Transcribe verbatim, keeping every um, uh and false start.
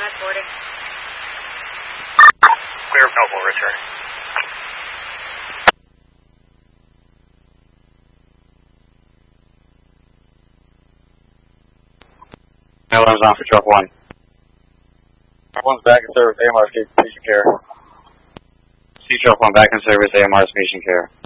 Not boarding. Clear Noble, return. Airline's on for truck one. Truck one's back in service, A M R patient care. See truck one back in service, A M R patient care.